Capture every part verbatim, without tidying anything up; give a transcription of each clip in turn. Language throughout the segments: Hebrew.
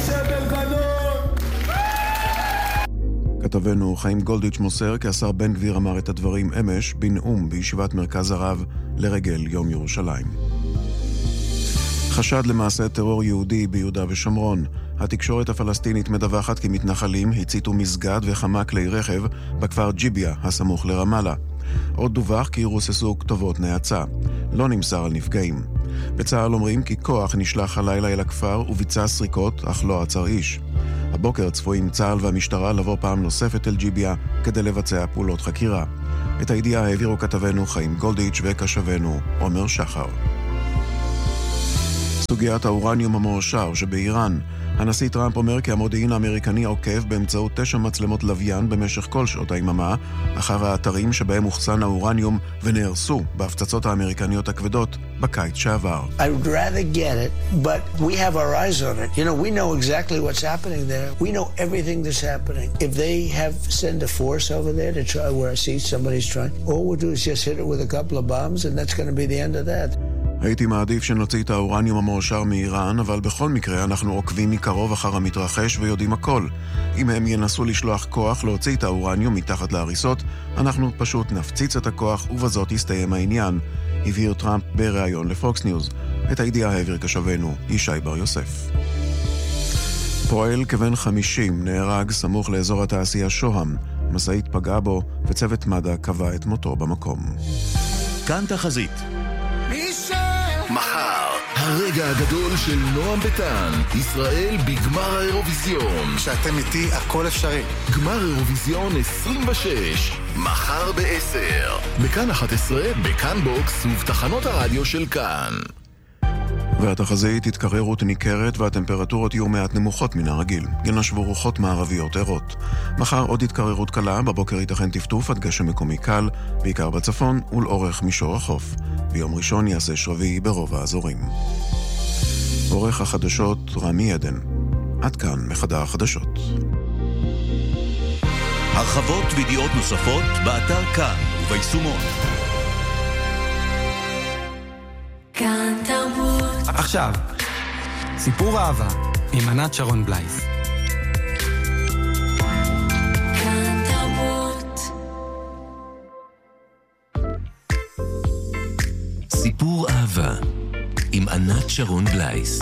כתבנו חיים גולדיץ' מוסר כי השר בן גביר אמר את הדברים אמש בנאום בישיבת מרכז הרב לרגל יום ירושלים. חשד למעשה טרור יהודי ביהודה ושומרון. התקשורת הפלסטינית מדווחת כי מתנחלים הציתו מסגד וכמה כלי רכב בכפר ג'יביה הסמוך לרמאללה. עוד דווח כי רוססו כתובות נאצה. לא נמסר על נפגעים. בצה"ל אומרים כי כוח נשלח הלילה אל הכפר וביצע סריקות אך לא עצר איש. הבוקר צפויים צה"ל והמשטרה לבוא פעם נוספת אל ג'יביה כדי לבצע פעולות חקירה. את הידיעה העבירו כתבנו חיים גולדיץ' וכשבנו עומר שחר. סוגיית האורניום המועשר שבאיראן. הנשיא טראמפ אומר כי המודיעין האמריקני עוקב באמצעות תשע מצלמות לוויין במשך כל שעות היממה אחר האתרים שבהם הוחסן האורניום ונהרסו בהפצצות האמריקניות הכבדות בקיץ שעבר. I would rather get it, but we have our eyes on it. You know, we know exactly what's happening there. We know everything that's happening. If they have send a force over there to try where I see somebody's trying, all we'll do is just hit it with a couple of bombs and that's going to be the end of that. הייתי מעדיף שנוציא את האורניום המועשר מאיראן, אבל בכל מקרה אנחנו עוקבים מקרוב אחר המתרחש ויודעים הכל. אם הם ינסו לשלוח כוח להוציא את האורניום מתחת להריסות, אנחנו פשוט נפציץ את הכוח ובזאת יסתיים העניין, הבהיר טראמפ בריאיון לפוקס ניוז. את הידיעה העביר כשבנו ישי בר יוסף. פועל כבן חמישים נהרג סמוך לאזור התעשייה שוהם. משאית פגעה בו וצוות מד"א קבע את מותו במקום. כאן תחזית. מחר, הרגע הגדול של נועם ביטן, ישראל בגמר האירוויזיון. שאתם איתי, הכל אפשרי. גמר אירוויזיון עשרים ושש, מחר בעשר. בכאן אחת עשרה, בכאן בוקס ובתחנות הרדיו של כאן. והתחזית התקררות ניכרת והטמפרטורות יהיו מעט נמוכות מן הרגיל. ינשבו רוחות מערביות ערות. מחר עוד התקררות קלה, בבוקר ייתכן טפטוף עד גשם מקומי קל, בעיקר בצפון ולאורך מישור החוף. ביום ראשון יעשה שרבי ברוב האזורים. עורך החדשות רמי עדן. עד כאן מחדר החדשות. הרחבות וידיעות נוספות באתר כאן וביישומון. כאן תרבות. עכשיו, סיפור אהבה עם ענת שרון בלייס. כאן תרבות. סיפור אהבה עם ענת שרון בלייס.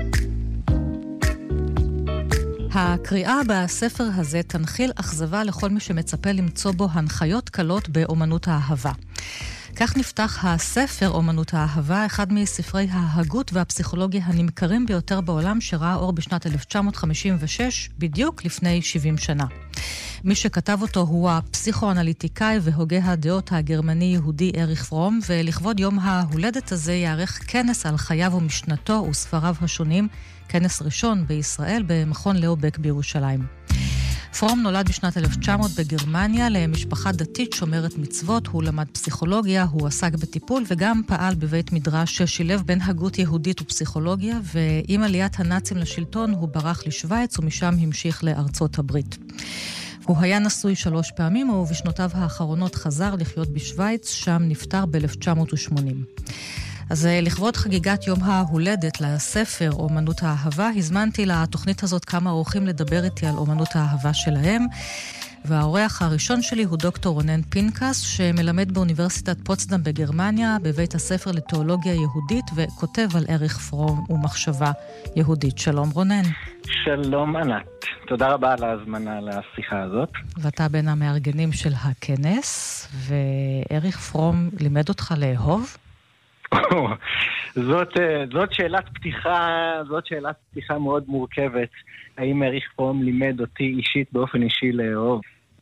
הקריאה בספר הזה תנחיל אכזבה לכל מי שמצפה למצוא בו הנחיות קלות באומנות האהבה. כך נפתח הספר אומנות האהבה, אחד מספרי ההגות והפסיכולוגיה הנמכרים ביותר בעולם, שראה אור בשנת אלף תשע מאות חמישים ושש, בדיוק לפני שבעים שנה. מי שכתב אותו הוא הפסיכואנליטיקאי והוגה הדעות הגרמני-יהודי אריך פרום, ולכבוד יום ההולדת הזה יערך כנס על חייו ומשנתו וספריו השונים, כנס ראשון בישראל במכון לאובק בירושלים. פרום נולד בשנת אלף תשע מאות בגרמניה למשפחה דתית שומרת מצוות, הוא למד פסיכולוגיה, הוא עסק בטיפול וגם פעל בבית מדרש ששילב בין הגות יהודית ופסיכולוגיה, ועם עליית הנאצים לשלטון הוא ברח לשוויץ ומשם המשיך לארצות הברית. הוא היה נשוי שלוש פעמים ובשנותיו האחרונות חזר לחיות בשוויץ, שם נפטר ב-אלף תשע מאות ושמונים. אז לכבוד חגיגת יום ההולדת לספר אומנות האהבה, הזמנתי לתוכנית הזאת כמה אורחים לדבר איתי על אומנות האהבה שלהם, והאורח הראשון שלי הוא דוקטור רונן פינקס, שמלמד באוניברסיטת פוצדם בגרמניה, בבית הספר לתיאולוגיה יהודית, וכותב על אריך פרום ומחשבה יהודית. שלום רונן. שלום ענת, תודה רבה על ההזמנה לשיחה הזאת. ואתה בין המארגנים של הכנס, ואריך פרום לימד אותך לאהוב? זאת, זאת שאלת פתיחה, זאת שאלת פתיחה מאוד מורכבת. האם אריך פרום לימד אותי אישית באופן אישי לאהוב?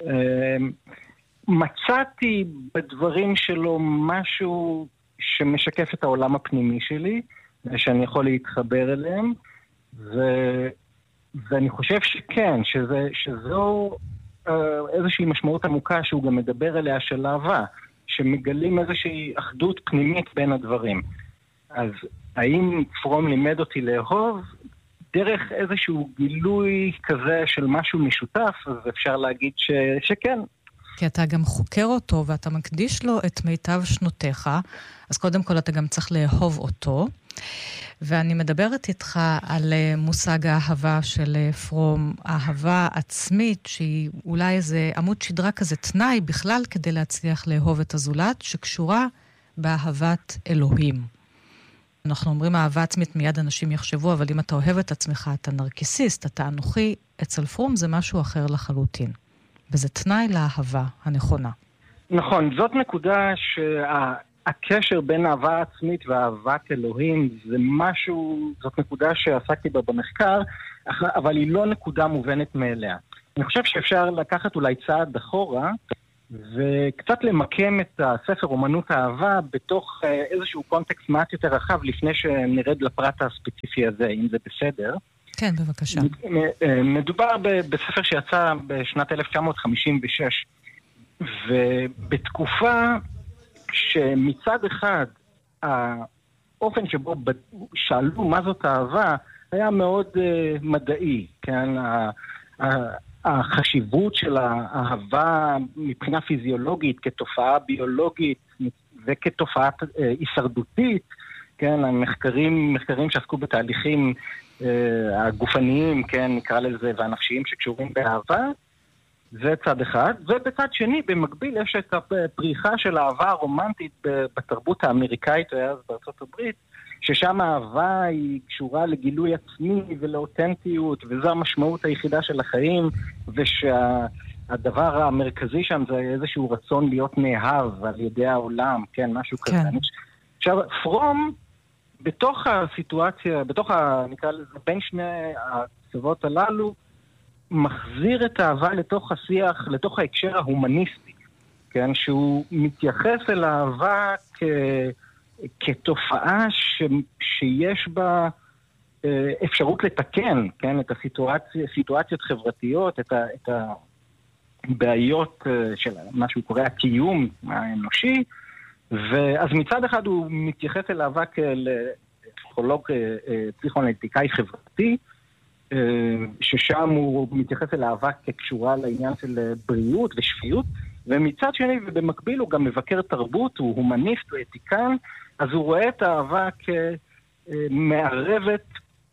מצאתי בדברים שלו משהו שמשקף את העולם הפנימי שלי, שאני יכול להתחבר אליהם, ו... ואני חושב שכן, שזה, שזו איזושהי משמעות עמוקה שהוא גם מדבר אליה של אהבה, שמגלים איזושהי אחדות פנימית בין הדברים. אז האם פרום לימד אותי לאהוב? דרך איזשהו גילוי כזה של משהו משותף, אז אפשר להגיד ש... שכן. כי אתה גם חוקר אותו ואתה מקדיש לו את מיטב שנותיך, אז קודם כל אתה גם צריך לאהוב אותו. ואני מדברת איתך על מושג האהבה של פרום, אהבה עצמית, שהיא אולי איזה עמוד שדרה כזה תנאי בכלל כדי להצליח לאהוב את הזולת, שקשורה באהבת אלוהים. אנחנו אומרים אהבה עצמית, מיד אנשים יחשבו, אבל אם אתה אוהב את עצמך, אתה נרקיסיסט, אתה אנוכי, אצל פרום זה משהו אחר לחלוטין. וזה תנאי לאהבה הנכונה. נכון, זאת נקודה שהקשר בין אהבה עצמית ואהבת אלוהים, זה משהו, זאת נקודה שעסקתי בה במחקר, אבל היא לא נקודה מובנת מאליה. אני חושב שאפשר לקחת אולי צעד אחורה, וקצת למקם את הספר אומנות האהבה בתוך איזשהו קונטקסט מעט יותר רחב, לפני שנרד לפרט הספציפי הזה, אם זה בסדר. כן, בבקשה. מדובר בספר שיצא בשנת אלף תשע מאות חמישים ושש, ובתקופה שמצד אחד האופן שבו שאלו מה זאת אהבה היה מאוד מדעי, כן? החשיבות של האהבה מבחינה פיזיולוגית כתופעה ביולוגית וכתופעה הישרדותית, כן? המחקרים, מחקרים שעסקו בתהליכים הגופניים, כן, נקרא לזה, והנפשיים שקשורים באהבה, זה צד אחד. ובצד שני, במקביל, יש את הפריחה של האהבה הרומנטית בתרבות האמריקאית, אז בארצות הברית, ששם האהבה היא קשורה לגילוי עצמי ולאותנטיות, וזו המשמעות היחידה של החיים, ושהדבר המרכזי שם זה איזשהו רצון להיות נאהב על ידי העולם, כן, משהו כן. כזה. עכשיו, פרום, בתוך הסיטואציה, בתוך ה... נקרא לזה, בין שני הקצוות הללו, מחזיר את האהבה לתוך השיח, לתוך ההקשר ההומניסטי, כן? שהוא מתייחס אל האהבה כ... כתופעה ש... שיש בה אפשרות לתקן, כן? את הסיטואציה, סיטואציות חברתיות, את, ה... את הבעיות של מה שהוא קורא הקיום האנושי, ואז מצד אחד הוא מתייחס אל אהבה כאל פסיכולוג, פסיכואנליטיקאי חברתי, ששם הוא מתייחס אל אהבה כקשורה לעניין של בריאות ושפיות, ומצד שני ובמקביל הוא גם מבקר תרבות, הוא הומניסט, הוא אתיקן, אז הוא רואה את האהבה כמערבת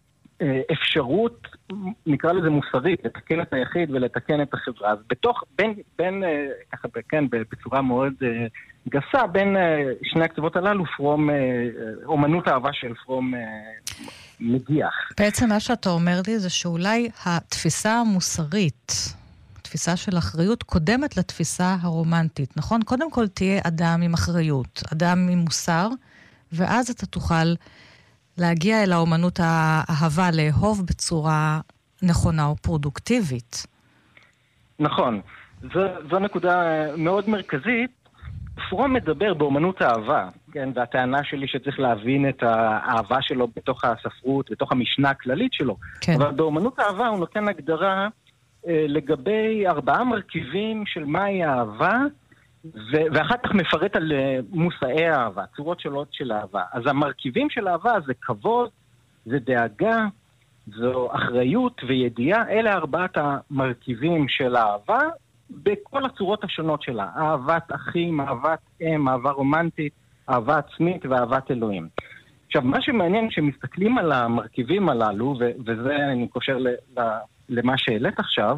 אפשרות, נקרא לזה מוסרית, לתקן את היחיד ולתקן את החברה. אז בתוך, בין, בין, ככה, כן, בצורה מאוד גסה, בין שני הקצוות הללו, פרום, אומנות האהבה של פרום מגיח. בעצם מה שאתה אומר לי זה שאולי התפיסה המוסרית, תפיסה של אחריות, קודמת לתפיסה הרומנטית, נכון? קודם כל תהיה אדם עם אחריות, אדם עם מוסר, ואז אתה תוכל להגיע אל האומנות האהבה, לאהוב בצורה נכונה או פרודוקטיבית. נכון. זו, זו נקודה מאוד מרכזית. פרום מדבר באומנות האהבה, כן? והטענה שלי שצריך להבין את האהבה שלו בתוך הספרות, בתוך המשנה הכללית שלו. כן. אבל באומנות האהבה הוא נותן הגדרה אה, לגבי ארבעה מרכיבים של מהי האהבה, ו- ואחר כך מפרט על uh, מושאי האהבה, צורות שונות של אהבה. אז המרכיבים של אהבה זה כבוד, זה דאגה, זו אחריות וידיעה. אלה ארבעת המרכיבים של האהבה בכל הצורות השונות שלה. אהבת אחים, אהבת אם, אהבה רומנטית, אהבה עצמית ואהבת אלוהים. עכשיו, מה שמעניין שמסתכלים על המרכיבים הללו, ו- וזה אני קושר ל- ל- למה שהעלית עכשיו,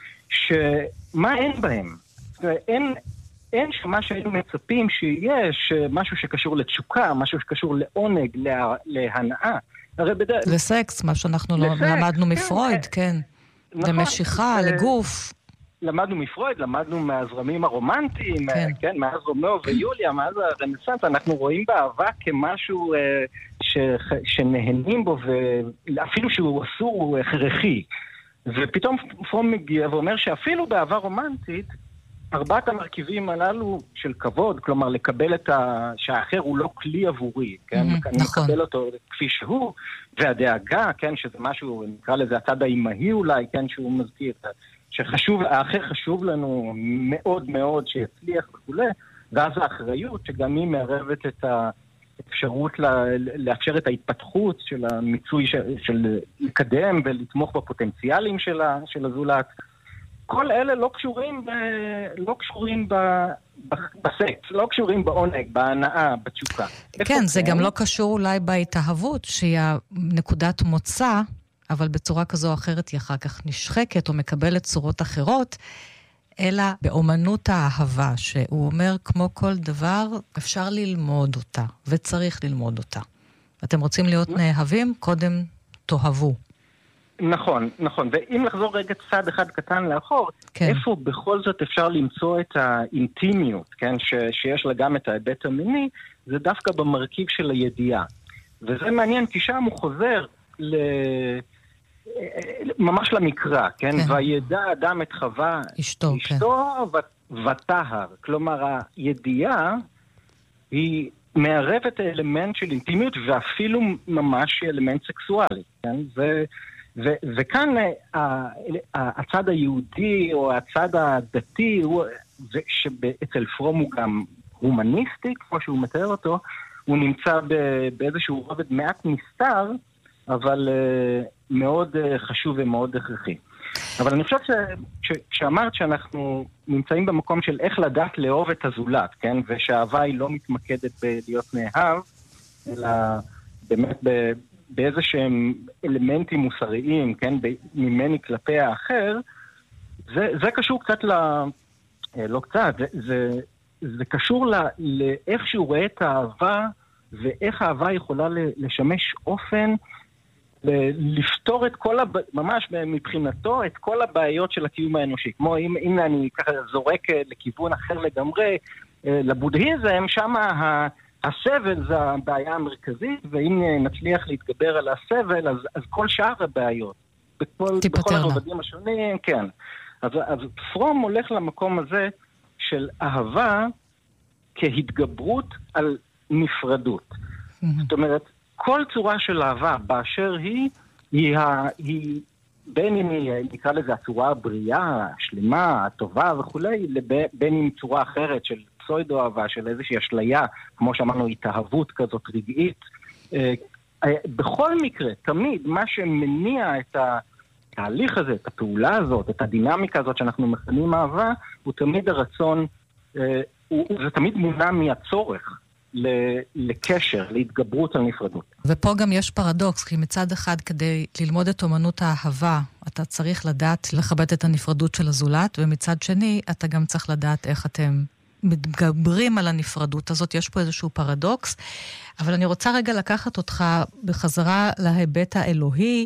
שמה אין בהם? אין... אין שמה שהיינו מצפים שיש משהו שקשור לתשוקה, משהו שקשור לעונג, לה, להנאה. הרי בדרך... לסקס, מה שאנחנו לסקס, למדנו כן, מפרויד, כן. נכון, למשיכה, ו... לגוף. למדנו מפרויד, למדנו מהזרמים הרומנטיים, כן, כן מאז רומאו ויוליה, מאז הרנסנס, אנחנו רואים באהבה כמשהו ש... שנהנים בו, ואפילו שהוא אסור, הוא הכרחי. ופתאום פרום מגיע ואומר שאפילו באהבה רומנטית, ארבעת המרכיבים הללו של כבוד, כלומר לקבל את ה... שהאחר הוא לא כלי עבורי, כן? Mm-hmm, אני נכון. מקבל אותו כפי שהוא, והדאגה, כן, שזה משהו, נקרא לזה הצד האימהי אולי, כן, שהוא מזכיר, שחשוב, האחר חשוב לנו מאוד מאוד שיצליח וכו', ואז האחריות שגם היא מערבת את האפשרות לה... לאפשר את ההתפתחות של המיצוי של, של לקדם ולתמוך בפוטנציאלים של, ה... של הזולת. כל אלה לא קשורים, ב, לא קשורים ב, ב, בסקס, לא קשורים בעונג, בהנאה, בתשוקה. כן, זה גם לא קשור אולי בהתאהבות, שהיא נקודת מוצא, אבל בצורה כזו או אחרת היא אחר כך נשחקת או מקבלת צורות אחרות, אלא באומנות האהבה, שהוא אומר, כמו כל דבר, אפשר ללמוד אותה, וצריך ללמוד אותה. אתם רוצים להיות נאהבים, קודם תאהבו. נכון, נכון. ואם לחזור רגע צעד אחד קטן לאחור, כן. איפה בכל זאת אפשר למצוא את האינטימיות, כן? ש, שיש לה גם את ההיבט המיני, זה דווקא במרכיב של הידיעה. וזה מעניין, כי שם הוא חוזר ל... ממש למקרא, כן? כן. וידע אדם את חווה אשתו, אשתו כן. ותהר. כלומר, הידיעה היא מערבת האלמנט של אינטימיות, ואפילו ממש אלמנט סקסואלי, כן? ו... ו- וכאן הצד היהודי או הצד הדתי, שאצל פרום הוא גם הומניסטי, כמו שהוא מתאר אותו, הוא נמצא באיזשהו רובד מעט נסתר, אבל מאוד חשוב ומאוד הכרחי. אבל אני חושב שכשאמרת שאנחנו נמצאים במקום של איך לדעת לאהוב את הזולת, כן? ושהאהבה היא לא מתמקדת בלהיות נאהב, אלא באמת ב... באיזה שהם אלמנטים מוסריים, כן, ממני כלפי האחר, זה, זה קשור קצת ל... לא קצת, זה, זה, זה קשור ל, לאיך שהוא רואה את האהבה, ואיך האהבה יכולה לשמש אופן, לפתור את כל, הב... ממש מבחינתו, את כל הבעיות של הקיום האנושי. כמו אם, אם אני ככה זורק לכיוון אחר לגמרי, לבודהיזם, שמה ה... הסבל זה הבעיה המרכזית, ואם נצליח להתגבר על הסבל, אז, אז כל שאר הבעיות, בכל, בכל הרובדים השונים, כן. אז, אז פרום הולך למקום הזה של אהבה כהתגברות על נפרדות. Mm-hmm. זאת אומרת, כל צורה של אהבה באשר היא, היא, היא בין אם היא, נקרא לזה הצורה הבריאה, השלמה, הטובה וכולי, בין אם צורה אחרת של פסוידו אהבה, של איזושהי אשליה, כמו שאמרנו, התאהבות כזאת רגעית. בכל מקרה, תמיד, מה שמניע את התהליך הזה, את הפעולה הזאת, את הדינמיקה הזאת שאנחנו מכנים אהבה, הוא תמיד הרצון, זה תמיד מונע מהצורך לקשר, להתגברות על נפרדות. ופה גם יש פרדוקס, כי מצד אחד כדי ללמוד את אומנות האהבה, אתה צריך לדעת לכבד את הנפרדות של הזולת, ומצד שני אתה גם צריך לדעת איך אתם מתגברים על הנפרדות הזאת. יש פה איזשהו פרדוקס, אבל אני רוצה רגע לקחת אותך בחזרה להיבט האלוהי,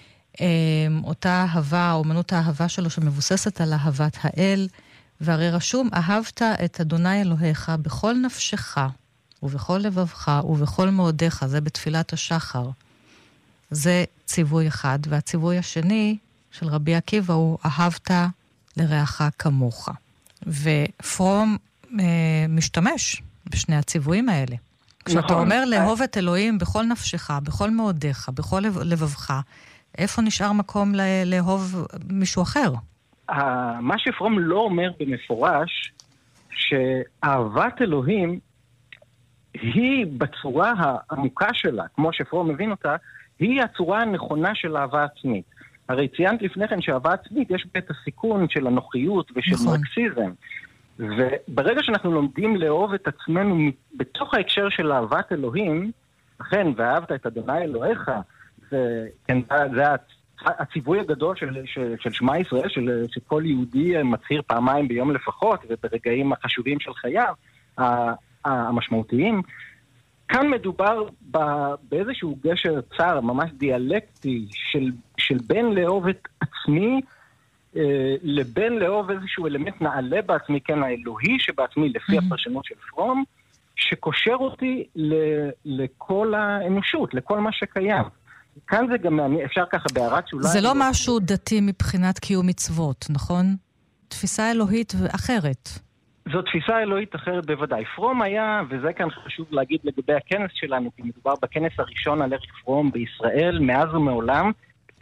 אותה אהבה, אומנות האהבה שלו שמבוססת על אהבת האל, והרי רשום, אהבת את אדוני אלוהיך בכל נפשך, ובכל לבבך, ובכל מאודיך, זה בתפילת השחר. זה ציווי אחד, והציווי השני של רבי עקיבא הוא, אהבת לרעך כמוך. ופרום אה, משתמש בשני הציוויים האלה. כשאתה נכון. אומר לאהוב את אלוהים בכל נפשך, בכל מאודיך, בכל לבבך, איפה נשאר מקום לה, לאהוב מישהו אחר? מה שפרום לא אומר במפורש, שאהבת אלוהים היא בצורה העמוקה שלה, כמו שפרום מבין אותה, היא הצורה הנכונה של אהבה עצמית. הרי ציינת לפני כן שאהבה עצמית יש בית הסיכון של הנוחיות ושל נכון. נרקסיזם. וברגע שאנחנו לומדים לאהוב את עצמנו בתוך ההקשר של אהבת אלוהים, אכן, ואהבת את אדוני אלוהיך, זה, כן, זה הציווי הגדול של, של, של שמה ישראל, של, שכל יהודי מצהיר פעמיים ביום לפחות, וברגעים החשובים של חייו, המשמעותיים. כאן מדובר באיזשהו גשר צר, ממש דיאלקטי, של, של בין לאהוב את עצמי, אה, לבין לאהוב איזשהו אלמנט נעלה בעצמי, כן, האלוהי שבעצמי, לפי mm-hmm. הפרשנות של פרום, שקושר אותי ל, לכל האנושות, לכל מה שקיים. כאן זה גם, אפשר ככה בהערת שאולי... זה לא משהו דתי מבחינת קיום מצוות, נכון? תפיסה אלוהית אחרת. זו תפיסה אלוהית אחרת בוודאי. פרום היה, וזה כאן חשוב להגיד לגבי הכנס שלנו, כי מדובר בכנס הראשון על ערך פרום בישראל, מאז ומעולם.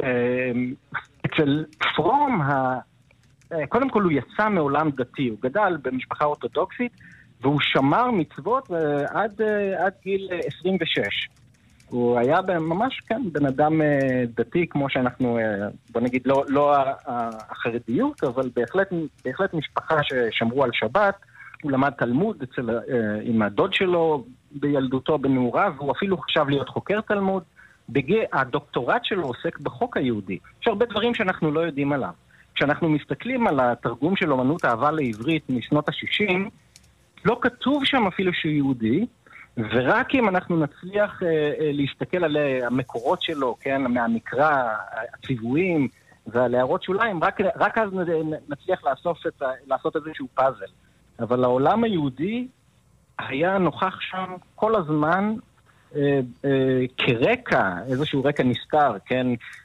אצל פרום, קודם כל הוא יצא מעולם דתי, הוא גדל במשפחה אורתודוקסית, והוא שמר מצוות עד, עד גיל עשרים ושש. הוא היה ממש, כן, בן אדם דתי, כמו שאנחנו, בוא נגיד, לא, לא החרדיות, אבל בהחלט, בהחלט משפחה ששמרו על שבת. הוא למד תלמוד אצל, עם הדוד שלו בילדותו בנעוריו, והוא אפילו חשב להיות חוקר תלמוד. בגלל, הדוקטורט שלו עוסק בחוק היהודי. יש הרבה דברים שאנחנו לא יודעים עליו. כשאנחנו מסתכלים על התרגום של אומנות אהבה לעברית משנות ה-שישים, לא כתוב שם אפילו שהוא יהודי, ורק אם אנחנו נצליח אה, אה, להסתכל על המקורות שלו, כן, מהמקרא, הציוויים ועל הערות שוליים, רק, רק אז נצליח לאסוף את, לעשות איזשהו פאזל. אבל העולם היהודי היה נוכח שם כל הזמן אה, אה, כרקע, איזשהו רקע נסתר, כן,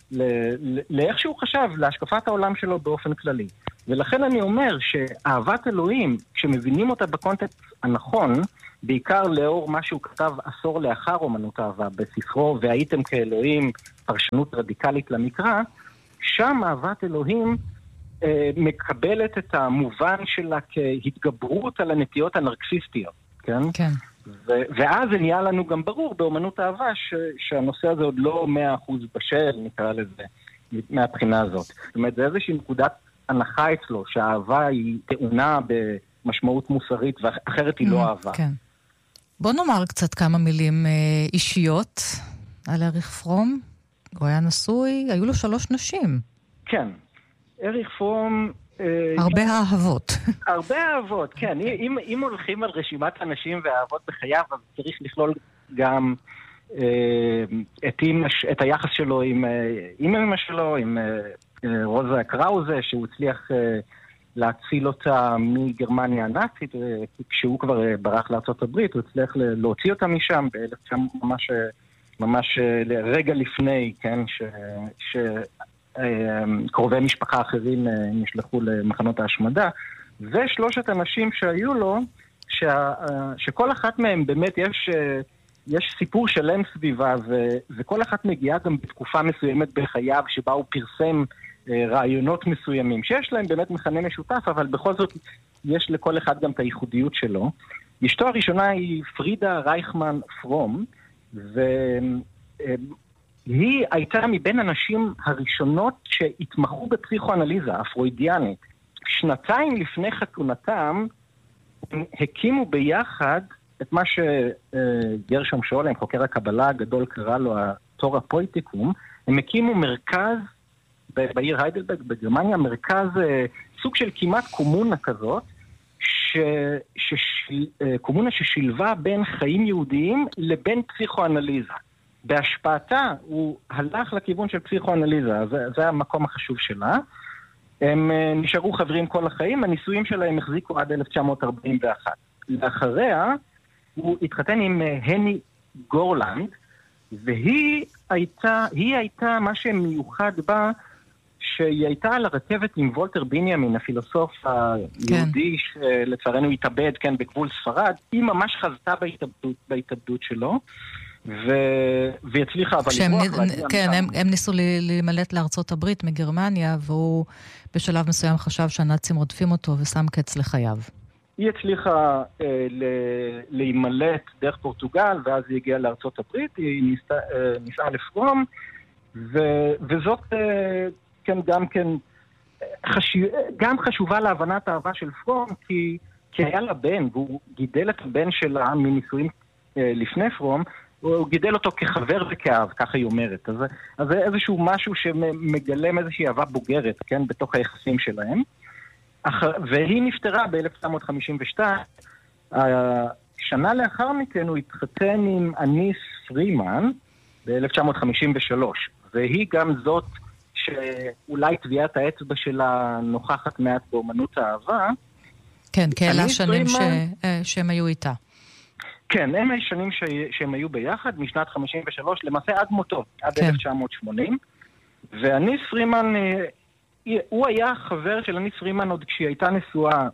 לאיך שהוא חשב, להשקפת העולם שלו באופן כללי. ולכן אני אומר שאהבת אלוהים, כשמבינים אותה בקונטקסט הנכון, בעיקר לאור מה שהוא כתב עשור לאחר אומנות אהבה בספרו, והייתם כאלוהים, פרשנות רדיקלית למקרא, שם אהבת אלוהים אה, מקבלת את המובן שלה כהתגברות על הנטיות הנרקסיסטיות, כן? כן. ו- ואז זה נהיה לנו גם ברור באומנות אהבה ש- שהנושא הזה עוד לא מאה אחוז בשל, נקרא לזה, מהבחינה הזאת. זאת אומרת, זה איזושהי נקודת הנחה אצלו, שהאהבה היא טעונה במשמעות מוסרית, ואחרת היא לא אהבה. כן. בוא נאמר קצת כמה מילים אה, אישיות על אריך פרום. הוא היה נשוי, היו לו שלוש נשים. כן. אריך פרום... אה, הרבה אהבות. הרבה אהבות, כן. אם, אם הולכים על רשימת הנשים והאהבות בחייו, אז צריך לכלול גם אה, את, אימש, את היחס שלו עם, אה, עם אמא שלו, עם אה, רוזה קראוזה, שהוא הצליח... אה, להציל אותה מגרמניה הנאצית, כשהוא כבר ברח לארצות הברית, הוא הצליח להוציא אותה משם, באלף תשע מאות ממש, ממש רגע לפני, כן, שקרובי משפחה אחרים נשלחו למחנות ההשמדה, ושלושת אנשים שהיו לו, שה, שכל אחת מהם באמת יש, יש סיפור שלם סביבה, ו, וכל אחת מגיעה גם בתקופה מסוימת בחייו, שבה הוא פרסם רעיונות מסוימים, שיש להם באמת מכנה משותף, אבל בכל זאת יש לכל אחד גם את הייחודיות שלו. אשתו הראשונה היא פרידה רייכמן פרום, והיא הייתה מבין הנשים הראשונות שהתמחו בפסיכואנליזה הפרוידיאנית. שנתיים לפני חתונתם, הם הקימו ביחד את מה שגרשום שולם, חוקר הקבלה הגדול, קרא לו התור הפויטיקום. הם הקימו מרכז בעיר היידלברג בגרמניה, מרכז סוג של כמעט קומונה כזאת, ש, ששל, קומונה ששילבה בין חיים יהודיים לבין פסיכואנליזה. בהשפעתה הוא הלך לכיוון של פסיכואנליזה, זה, זה המקום החשוב שלה. הם נשארו חברים כל החיים, הניסויים שלהם החזיקו עד אלף תשע מאות ארבעים ואחת. לאחריה הוא התחתן עם הני גורלנד, והיא הייתה, היא הייתה מה שמיוחד בה, שהיא הייתה על הרכבת עם וולטר בנימין, הפילוסוף היהודי, כן. שלצערנו התאבד, כן, בגבול ספרד. היא ממש חזתה בהתאבדות, בהתאבדות שלו, ו... והצליחה אבל לברוח. נ... כן, הם, הם ניסו להימלט לארצות הברית מגרמניה, והוא בשלב מסוים חשב שהנאצים רודפים אותו ושם קץ לחייו. היא הצליחה אה, ל- להימלט דרך פורטוגל, ואז היא הגיעה לארצות הברית, היא ניסה, אה, ניסה לפרום, ו- וזאת אה, כן, גם כן חשוב, גם חשובה להבנת האהבה של פרום, כי, כי היה לה בן, והוא גידל את הבן שלה מנישואים אה, לפני פרום, הוא גידל אותו כחבר וכאב, ככה היא אומרת. אז, אז זה איזשהו משהו שמגלם איזושהי אהבה בוגרת, כן, בתוך היחסים שלהם. אח... והיא נפטרה ב-אלף תשע מאות חמישים ושתיים. שנה לאחר מכן הוא התחתן עם אניס פרימן ב-אלף תשע מאות חמישים ושלוש. והיא גם זאת שאולי טביעת האצבע שלה נוכחת מעט באומנות האהבה. כן, כאלה השנים ש... שהם היו איתה. כן, הם השנים ש... שהם היו ביחד, משנת חמישים ושלוש, למעשה עד מותו, עד כן. אלף תשע מאות שמונים. ואניס פרימן... הוא היה חבר של אניס פרימן עוד כשהיא הייתה נשואה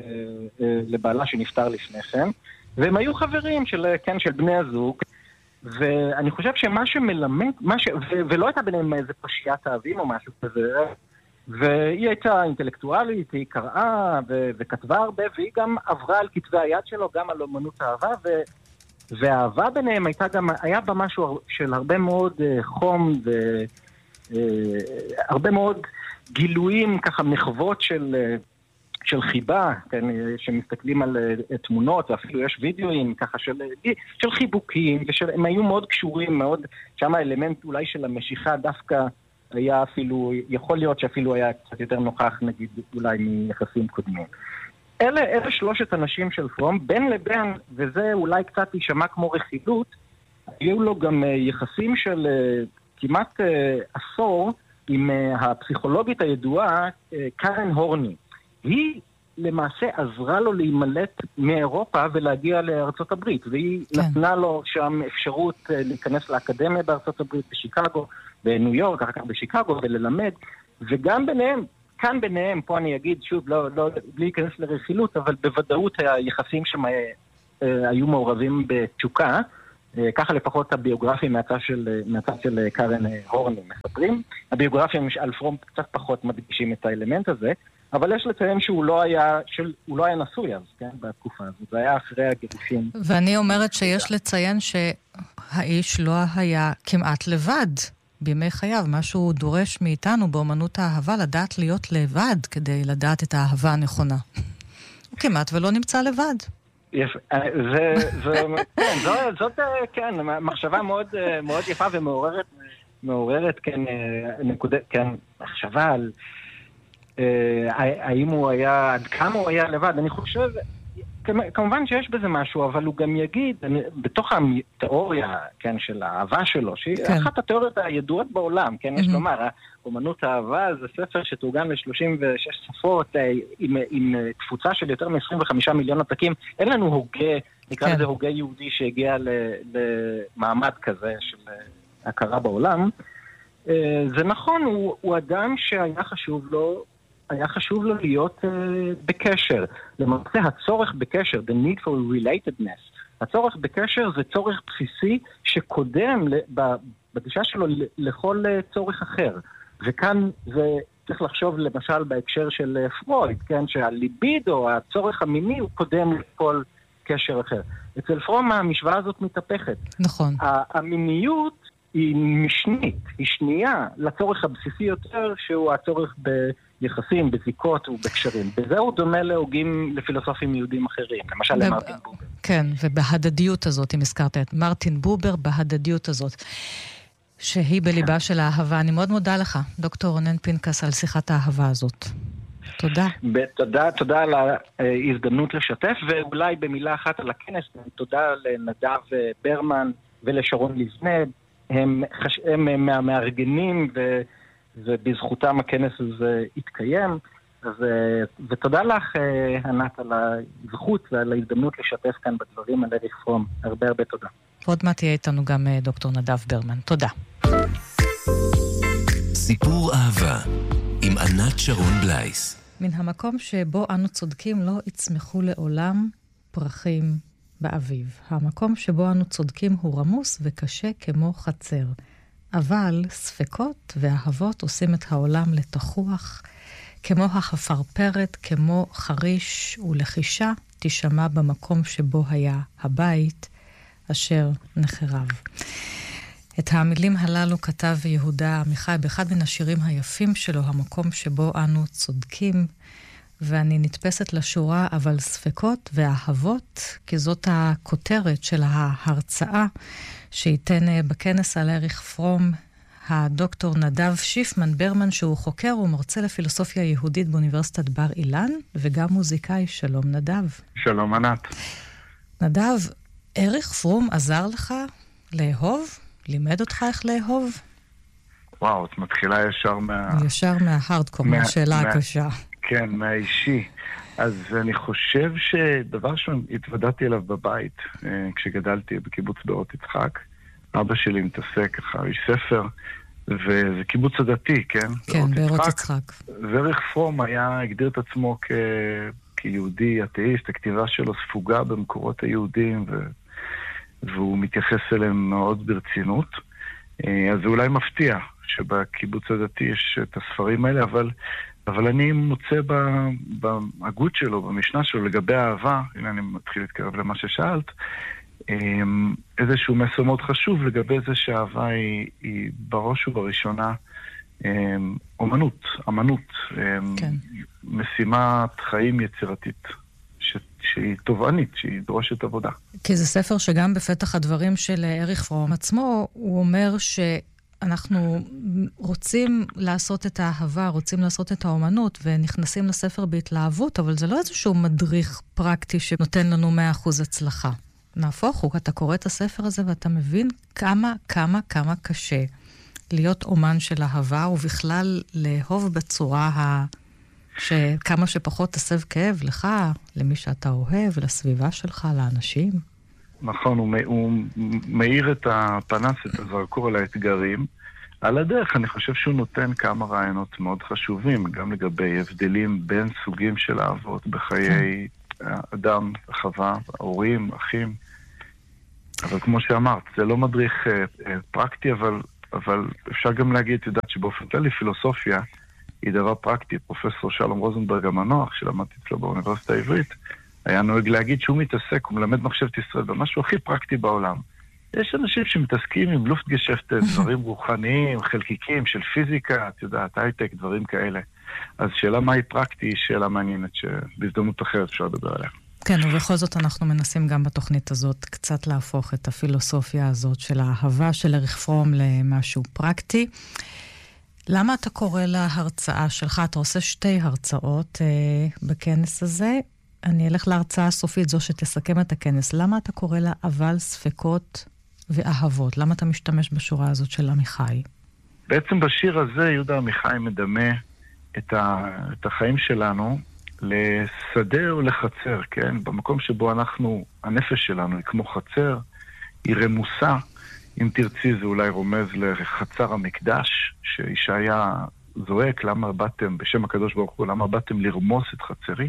לבעלה שנפטר לפני כן, והם היו חברים של, כן, של בני הזוג, ואני חושב שמה שמלמד, מה ש... ו... ולא הייתה ביניהם איזה פשיית אהבים או משהו כזה, והיא הייתה אינטלקטואלית, היא קראה ו... וכתבה הרבה, והיא גם עברה על כתבי היד שלו, גם על אומנות אהבה, ו... והאהבה ביניהם הייתה גם, היה בה משהו של הרבה מאוד uh, חום והרבה uh, מאוד גילויים, ככה מחוות של, uh, של חיבה, כן, שמסתכלים על uh, תמונות, ואפילו יש וידאוים ככה של, uh, של חיבוקים, והם היו מאוד קשורים, מאוד, שם האלמנט אולי של המשיכה דווקא היה אפילו, יכול להיות שאפילו היה קצת יותר נוכח, נגיד, אולי מיחסים קודמים. אלה, אלה שלושת אנשים של פרום, בין לבין, וזה אולי קצת יישמע כמו רכילות, היו לו גם יחסים של כמעט עשור עם הפסיכולוגית הידועה קארן הורני. היא למעשה עזרה לו להימלט מאירופה ולהגיע לארצות הברית, והיא כן. נתנה לו שם אפשרות להיכנס לאקדמיה בארצות הברית, בשיקגו, בניו יורק, אחר כך בשיקגו, וללמד, וגם ביניהם, כאן ביניהם, פה אני אגיד שוב, לא, לא, בלי להיכנס לרכילות, אבל בוודאות היחסים שם היו מעורבים בתשוקה, ככה לפחות הביוגרפים מהצד של, מהצד של קארן הורני מספרים. הביוגרפים על פרום קצת פחות מדגישים את האלמנט הזה, אבל יש לציין שהוא לא היה, של, הוא לא היה נשוי אז, כן, בתקופה הזאת. זה היה אחרי הגירושים. ואני אומרת שיש לציין שהאיש לא היה כמעט לבד בימי חייו. משהו דורש מאיתנו באמנות האהבה לדעת להיות לבד כדי לדעת את האהבה הנכונה. הוא כמעט ולא נמצא לבד. יפה. זה, זה, כן, זאת, זאת, כן, מחשבה מאוד, מאוד יפה ומעוררת, מעוררת, כן, נקודה, כן, מחשבה על האם הוא היה, עד כמה הוא היה לבד. אני חושב, כמובן שיש בזה משהו, אבל הוא גם יגיד, בתוך התיאוריה, כן, של האהבה שלו, שהיא כן. אחת התיאוריות הידועות בעולם, כן, mm-hmm. יש לומר, אומנות האהבה זה ספר שתורגם ל-שלושים ושש שפות, עם, עם תפוצה של יותר מ-עשרים וחמישה מיליון עתקים. אין לנו הוגה, נקרא לזה כן. הוגה יהודי שהגיע למעמד כזה של הכרה בעולם. זה נכון, הוא, הוא אדם שהיה חשוב לו, היה חשוב לו להיות uh, בקשר. למעשה הצורך בקשר, the need for relatedness, הצורך בקשר זה צורך בסיסי שקודם בגישה שלו לכל uh, צורך אחר. וכאן זה צריך לחשוב למשל בהקשר של uh, פרויד, כן, שהליבידו, הצורך המיני, הוא קודם לכל קשר אחר. אצל פרום המשוואה הזאת מתהפכת. נכון. המיניות היא משנית, היא שנייה לצורך הבסיסי יותר, שהוא הצורך ביחסים, בזיקות ובקשרים. בזה הוא דומה להוגים לפילוסופים יהודים אחרים, למשל ב- למרטין בובר. כן, ובהדדיות הזאת, אם הזכרת את מרטין בובר, בהדדיות הזאת, שהיא בליבה כן. של האהבה. אני מאוד מודה לך, דוקטור רונן פינקס, על שיחת האהבה הזאת. תודה. תודה, תודה על ההזדמנות לשתף, ואולי במילה אחת על הכנס, תודה לנדב ברמן ולשרון לבנה, הם, הם מהמארגנים ו, ובזכותם הכנס הזה התקיים. אז, ותודה לך, ענת, על הזכות ועל ההזדמנות לשתף כאן בדברים על אריך פרום. הרבה הרבה תודה. עוד מעט תהיה איתנו גם דוקטור נדב ברמן. תודה. סיפור אהבה עם ענת שרון בלייס. מן המקום שבו אנו צודקים לא יצמחו לעולם פרחים באביב. המקום שבו אנו צודקים הוא רמוס וקשה כמו חצר. אבל ספקות ואהבות עושים את העולם לתחוח, כמו החפרפרת, כמו חריש ולחישה, תשמע במקום שבו היה הבית אשר נחרב. את המילים הללו כתב יהודה עמיחי באחד מן השירים היפים שלו, המקום שבו אנו צודקים, ואני נתפסת לשורה, אבל ספקות ואהבות, כי זאת הכותרת של ההרצאה שייתן בכנס על אריך פרום, הדוקטור נדב שיפמן ברמן, שהוא חוקר ומרצה לפילוסופיה יהודית באוניברסיטת בר אילן, וגם מוזיקאי. שלום נדב. שלום ענת. נדב, אריך פרום עזר לך לאהוב? לימד אותך איך לאהוב? וואו, את מתחילה ישר מה... ישר מההארדקור, מה... מהשאלה מה... הקשה. כן, מהאישי. אז אני חושב שדבר שהתוודעתי אליו בבית, כשגדלתי בקיבוץ בארות יצחק, אבא שלי מתעסק ככה, איש ספר, וזה קיבוץ הדתי, כן? כן, בארות יצחק. ואריך פרום היה, הגדיר את עצמו כ... כיהודי אתאיסט, הכתיבה שלו ספוגה במקורות היהודים, ו... והוא מתייחס אליהם מאוד ברצינות. אז זה אולי מפתיע שבקיבוץ הדתי יש את הספרים האלה, אבל, אבל אני מוצא בהגות שלו, במשנה שלו, לגבי האהבה, הנה אני מתחיל להתקרב למה ששאלת, איזשהו מסר מאוד חשוב לגבי זה שהאהבה היא, היא בראש ובראשונה אומנות, אמנות, כן. משימת חיים יצירתית, ש, שהיא תובענית, שהיא דורשת עבודה. כי זה ספר שגם בפתח הדברים של אריך פרום עצמו, הוא אומר שאנחנו רוצים לעשות את האהבה, רוצים לעשות את האומנות, ונכנסים לספר בהתלהבות, אבל זה לא איזשהו מדריך פרקטי שנותן לנו מאה אחוז הצלחה. נהפוך הוא, אתה קורא את הספר הזה ואתה מבין כמה, כמה, כמה קשה להיות אומן של אהבה, ובכלל לאהוב בצורה ה... שכמה שפחות תסב כאב לך, למי שאתה אוהב, לסביבה שלך, לאנשים. נכון, הוא, הוא מאיר את הפנס, את הזרקור על האתגרים. על הדרך, אני חושב שהוא נותן כמה רעיונות מאוד חשובים, גם לגבי הבדלים בין סוגים של אהבות בחיי אדם, חווה, הורים, אחים. אבל כמו שאמרת, זה לא מדריך אה, אה, פרקטי, אבל, אבל אפשר גם להגיד, את יודעת שבאופן כללי פילוסופיה היא דבר פרקטי. פרופסור שלום רוזנברג המנוח, שלמדתי אצלו באוניברסיטה העברית, היה נוהג להגיד שהוא מתעסק, הוא מלמד מחשבת ישראל במשהו הכי פרקטי בעולם. יש אנשים שמתעסקים עם לופטגשפט, דברים רוחניים, חלקיקים של פיזיקה, את יודעת, הייטק, דברים כאלה. אז שאלה מהי פרקטי היא שאלה מעניינת שבהזדמנות אחרת אפשר לדבר עליה. כן, ובכל זאת אנחנו מנסים גם בתוכנית הזאת קצת להפוך את הפילוסופיה הזאת של האהבה של אריך פרום למשהו פרקטי. למה אתה קורא להרצאה שלך? אתה עושה שתי הרצאות אה, בכנס הזה. אני אלך להרצאה הסופית, זו שתסכם את הכנס. למה אתה קורא לה אבל, ספקות ואהבות? למה אתה משתמש בשורה הזאת של עמיחי? בעצם בשיר הזה יהודה עמיחי מדמה את, ה, את החיים שלנו לשדה או לחצר, כן? במקום שבו אנחנו, הנפש שלנו היא כמו חצר, היא רמוסה, אם תרצי זה אולי רומז לחצר המקדש, שישעיה זועק, למה באתם, בשם הקדוש ברוך הוא, למה באתם לרמוס את חצרי?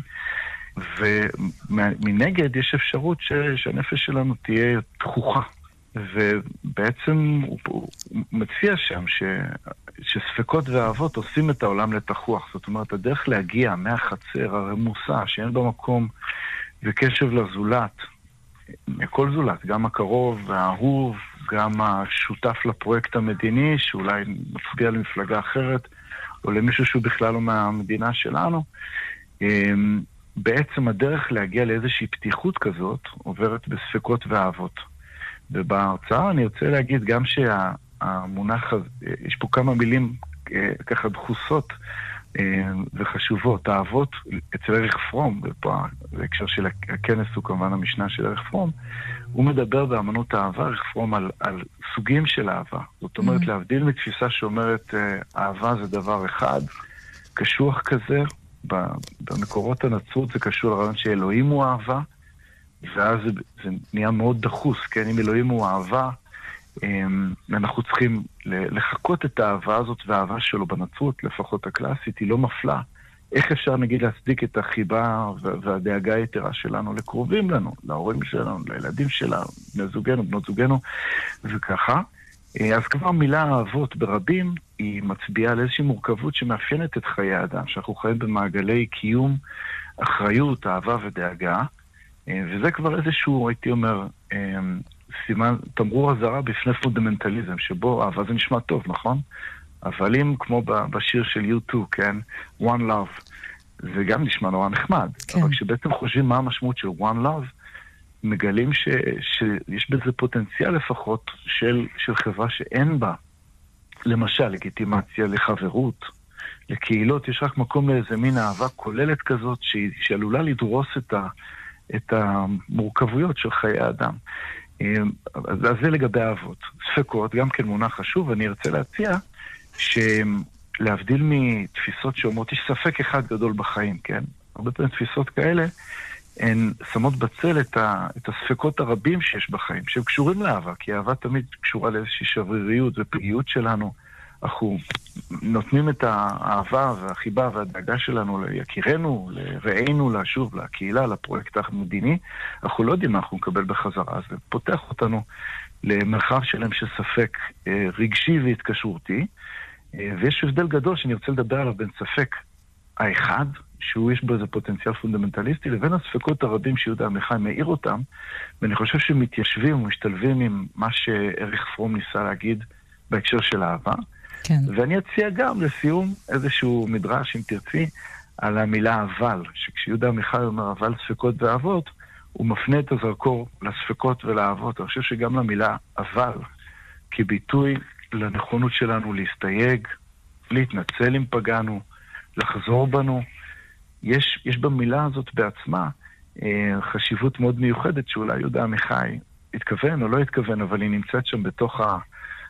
ומנגד יש אפשרות ש, שהנפש שלנו תהיה תחוכה. ובעצם הוא, הוא מציע שם ש, שספקות ואהבות עושים את העולם לתחוח. זאת אומרת, הדרך להגיע מהחצר הרמוסה, שאין במקום וקשב לזולת, מכל זולת, גם הקרוב והאהוב, גם השותף לפרויקט המדיני, שאולי מצביע למפלגה אחרת, או למישהו שהוא בכלל לא מהמדינה שלנו, בעצם הדרך להגיע לאיזושהי פתיחות כזאת עוברת בספקות ואהבות. ובהרצאה אני רוצה להגיד גם שהמונח, יש פה כמה מילים ככה דחוסות וחשובות. האהבות אצל אריך פרום, ופה בהקשר של הכנס הוא כמובן המשנה של אריך פרום, הוא מדבר באמנות האהבה, אריך פרום, על, על סוגים של אהבה. זאת אומרת, mm-hmm. להבדיל מתפיסה שאומרת אהבה זה דבר אחד, קשוח כזה, במקורות הנצרות זה קשור לרעיון שאלוהים הוא אהבה, ואז זה, זה נהיה מאוד דחוס, כן? אם אלוהים הוא אהבה, אנחנו צריכים לחכות את האהבה הזאת והאהבה שלו בנצרות, לפחות הקלאסית, היא לא מפלה. איך אפשר נגיד להצדיק את החיבה והדאגה היתרה שלנו לקרובים לנו, להורים שלנו, לילדים שלנו, בני זוגנו, בנות זוגנו, וככה. אז כבר מילה אהבות ברבים היא מצביעה על איזושהי מורכבות שמאפיינת את חיי האדם, שאנחנו חיים במעגלי קיום, אחריות, אהבה ודאגה, וזה כבר איזשהו, הייתי אומר, סימן, תמרור הזרה בפני פונדמנטליזם, שבו אהבה זה נשמע טוב, נכון? אבל אם כמו בשיר של יו טו, כן? One Love, זה גם נשמע נורא נחמד. כן. אבל כשבעצם חושבים מה המשמעות של One Love, מגלים ש, שיש בזה פוטנציאל לפחות של, של חברה שאין בה, למשל, לגיטימציה לחברות, לקהילות, יש רק מקום לאיזה מין אהבה כוללת כזאת, שהיא, שעלולה לדרוס את, ה, את המורכבויות של חיי האדם. אז זה לגבי אהבות. ספקות, גם כן מונח חשוב, אני ארצה להציע שלהבדיל מתפיסות שאומרות, יש ספק אחד גדול בחיים, כן? הרבה פעמים תפיסות כאלה, הן שמות בצל את, ה, את הספקות הרבים שיש בחיים, שהם קשורים לאהבה, כי אהבה תמיד קשורה לאיזושהי שבריריות ופגיעות שלנו. אנחנו נותנים את האהבה והחיבה והדאגה שלנו ליקירנו, לרעינו, לשוב, לקהילה, לפרויקט המדיני. אנחנו לא יודעים מה אנחנו נקבל בחזרה, זה פותח אותנו למרחב שלהם של ספק רגשי והתקשורתי, ויש הבדל גדול שאני רוצה לדבר עליו בין ספק האחד, שהוא יש בו איזה פוטנציאל פונדמנטליסטי, לבין הספקות הרבים שיהודה עמיחי מאיר אותם, ואני חושב שמתיישבים ומשתלבים עם מה שאריך פרום ניסה להגיד בהקשר של אהבה. כן. ואני אציע גם לסיום איזשהו מדרש, אם תרצי, על המילה אבל, שכשיהודה עמיחי אומר אבל ספקות ואהבות, הוא מפנה את הזרקור לספקות ולאהבות. אני חושב שגם למילה אבל, כביטוי לנכונות שלנו להסתייג, להתנצל אם פגענו, לחזור בנו, יש, יש במילה הזאת בעצמה אה, חשיבות מאוד מיוחדת, שאולי יהודה עמיחי התכוון או לא התכוון, אבל היא נמצאת שם בתוך ה...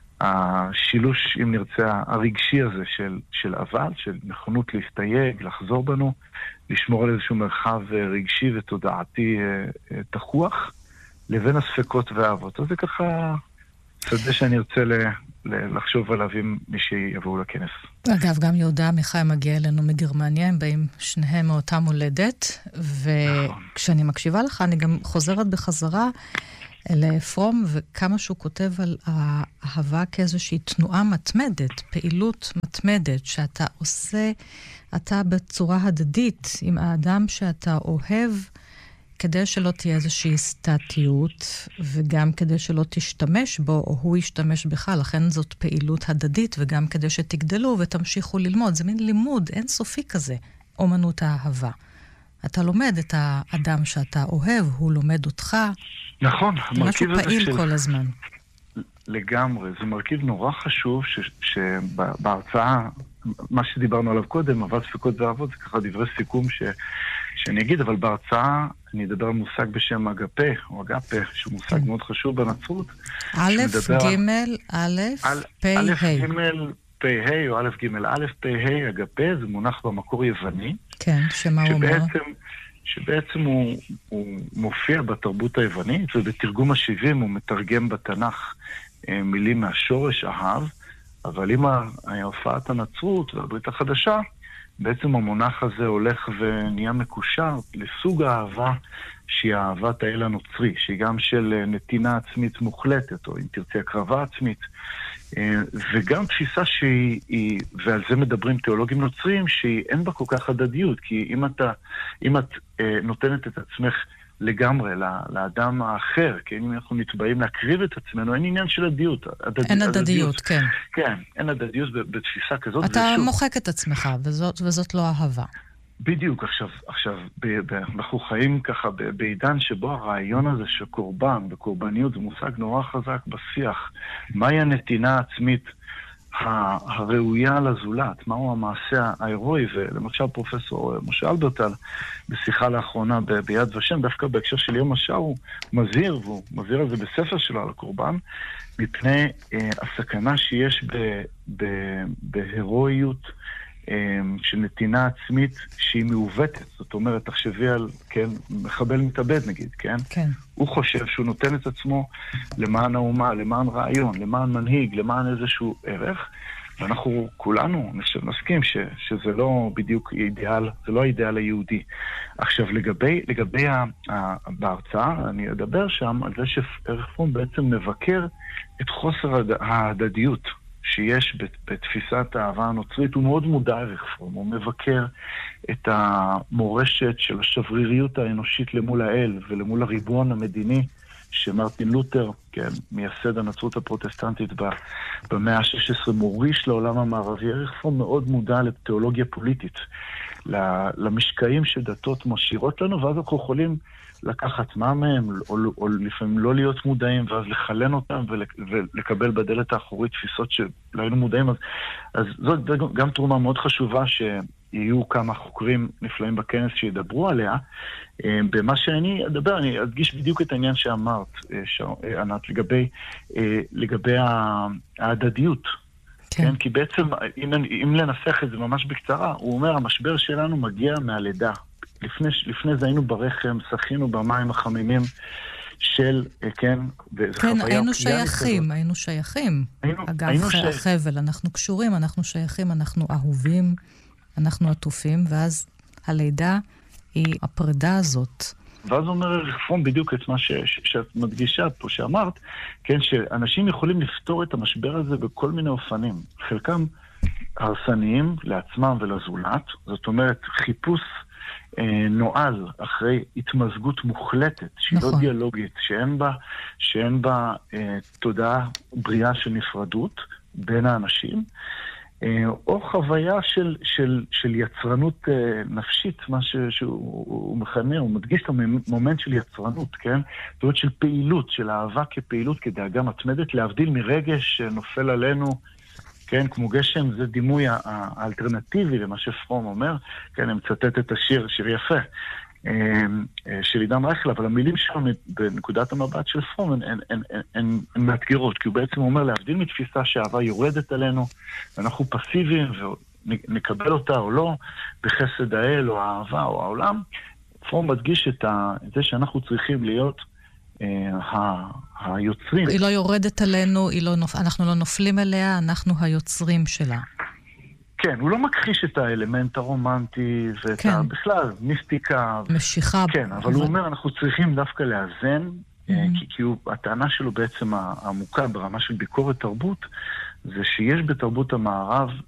השילוש, אם נרצה, הרגשי הזה של, של אבל, של נכונות להסתייג, לחזור בנו, לשמור על איזשהו מרחב רגשי ותודעתי תחוח, לבין הספקות והאהבות. אז זה ככה שדה שאני רוצה ל, ל, לחשוב עליו עם מי שיבואו לכנס. אגב, גם יהודה עמיחי מגיע אלינו מגרמניה, הם באים שניהם מאותה מולדת, וכשאני מקשיבה לך, אני גם חוזרת בחזרה לפרום, וכמה שהוא כותב על האהבה כאיזושהי תנועה מתמדת, פעילות מתמדת, שאתה עושה, אתה בצורה הדדית עם האדם שאתה אוהב, כדי שלא תהיה איזושהי סטטיות, וגם כדי שלא תשתמש בו, או הוא ישתמש בך, לכן זאת פעילות הדדית, וגם כדי שתגדלו ותמשיכו ללמוד. זה מין לימוד אינסופי כזה, אומנות האהבה. אתה לומד את האדם שאתה אוהב, הוא לומד אותך. נכון, משהו פעיל של... כל הזמן. לגמרי, זה מרכיב נורא חשוב שבהרצאה, מה שדיברנו עליו קודם, אבל ספקות ואהבות, זה ככה דברי סיכום ש... שאני אגיד, אבל בהרצאה אני אדבר על מושג בשם אגפה, או אגפה, שהוא מושג מאוד חשוב בנצרות. א', ג', א', פ', ה'. א', ג', פ', ה', או א', ג', א', פ', ה', אגפה, זה מונח במקור יווני. כן, שמה הוא אומר? שבעצם הוא, הוא מופיע בתרבות היוונית, ובתרגום השבעים הוא מתרגם בתנ"ך מילים מהשורש אהב, אבל עם ההופעת הנצרות והברית החדשה, בעצם המונח הזה הולך ונהיה מקושר לסוג האהבה שהיא אהבת האל הנוצרי, שהיא גם של נתינה עצמית מוחלטת, או אם תרצי הקרבה עצמית, וגם תפיסה שהיא, ועל זה מדברים תיאולוגים נוצרים, שהיא אין בה כל כך הדדיות, כי אם אתה, אם את נותנת את עצמך לגמרי לאדם האחר, כי אם אנחנו נתבעים להקריב את עצמנו, אין עניין של הדדיות. אין הדדיות, כן. כן, אין הדדיות בתפיסה כזאת. אתה מוחק את עצמך, וזאת, וזאת לא אהבה. בדיוק, עכשיו, עכשיו, ב- ב- אנחנו חיים ככה ב- בעידן שבו הרעיון הזה של קורבן וקורבניות זה מושג נורא חזק בשיח. מהי הנתינה העצמית הראויה לזולת? מהו המעשה ההירואי? ולמשל פרופסור משה אלברטל, בשיחה לאחרונה ב- ביד ושם, דווקא בהקשר של יום השעה, הוא מזהיר, והוא מזהיר על זה בספר שלו על הקורבן, מפני אה, הסכנה שיש ב- ב- בהירואיות, של נתינה עצמית שהיא מעוותת. זאת אומרת, תחשבי על, כן, מחבל מתאבד נגיד, כן? כן. הוא חושב שהוא נותן את עצמו למען האומה, למען רעיון, למען מנהיג, למען איזשהו ערך, ואנחנו כולנו נסכים ש, שזה לא בדיוק אידיאל, זה לא האידיאל היהודי. עכשיו, לגבי, לגבי ה, ה, בהרצאה, אני אדבר שם על זה שערך פרום בעצם מבקר את חוסר ההדדיות שיש בתפיסת האהבה הנוצרית. הוא מאוד מודע ערך פרום, הוא מבקר את המורשת של השבריריות האנושית למול האל ולמול הריבון המדיני שמרטין לותר, כן, מייסד הנצרות הפרוטסטנטית במאה ה-שש עשרה, מוריש לעולם המערבי. ערך פרום מאוד מודע לתיאולוגיה פוליטית, למשקעים שדתות משאירות לנו, ואז אנחנו יכולים לקחת מה מהם, או, או לפעמים לא להיות מודעים, ואז לחלן אותם ולקבל בדלת האחורית תפיסות שלא היינו מודעים. אז, אז זאת גם תרומה מאוד חשובה שיהיו כמה חוקרים נפלאים בכנס שידברו עליה. במה שאני אדבר, אני אדגיש בדיוק את העניין שאמרת, ענת, לגבי, לגבי ההדדיות. כן. כן, כי בעצם, אם, אם לנסח את זה ממש בקצרה, הוא אומר, המשבר שלנו מגיע מהלידה. לפני, לפני זה היינו ברחם, שחינו במים החמימים של, כן, כן, היינו שייכים, כזאת. היינו שייכים. היינו, אגב, היינו אחרי שי... החבל, אנחנו קשורים, אנחנו שייכים, אנחנו אהובים, אנחנו עטופים, ואז הלידה היא הפרידה הזאת. ואז הוא אומר רפרום בדיוק את מה ש, ש, שאת מדגישה פה, שאמרת, כן, שאנשים יכולים לפתור את המשבר הזה בכל מיני אופנים. חלקם הרסניים לעצמם ולזולת. זאת אומרת, חיפוש אה, נועל אחרי התמזגות מוחלטת, שהיא נכון. לא דיאלוגית, שאין בה, שאין בה אה, תודעה בריאה של נפרדות בין האנשים, או חוויה של, של, של יצרנות נפשית, מה ש, שהוא מכנה, הוא מדגיש את המומנט של יצרנות, כן? זאת אומרת של פעילות, של אהבה כפעילות, כדאגה מתמדת, להבדיל מרגש שנופל עלינו, כן? כמו גשם, זה דימוי האלטרנטיבי למה שפרום אומר, כן? אני מצטט את השיר, שיר יפה, של עידן רייכל, אבל המילים שלו בנקודת המבט של פרום הן, הן, הן, הן, הן מאתגרות, כי הוא בעצם אומר להבדיל מתפיסה שהאהבה יורדת עלינו, ואנחנו פסיביים ונקבל אותה או לא, בחסד האל או האהבה או העולם. פרום מדגיש את, ה, את זה שאנחנו צריכים להיות אה, היוצרים. היא לא יורדת עלינו, היא לא נופ... אנחנו לא נופלים אליה, אנחנו היוצרים שלה. כן, הוא לא מכחיש את האלמנט הרומנטי ואת כן. ה... בכלל, מיסטיקה. משיכה. כן, אבל, אבל הוא אומר, אנחנו צריכים דווקא לאזן, mm-hmm. כי, כי הוא, הטענה שלו בעצם העמוקה ברמה של ביקורת תרבות, זה שיש בתרבות המערב